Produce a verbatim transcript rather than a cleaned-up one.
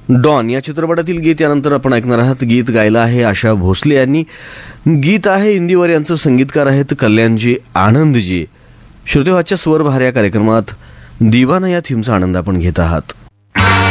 Don या चित्रपटातील गीत यानंतर आपण ऐकणार आहात. गीत गायलं आहे आशा भोसले यांनी. गीत आहे इंदीवर यांचं. संगीतकार आहेत कल्याणजी आनंदजी. श्रोतेवाच्या स्वर बहार या कार्यक्रमात दिवाना या थीमचा आनंद आपण घेत आहात.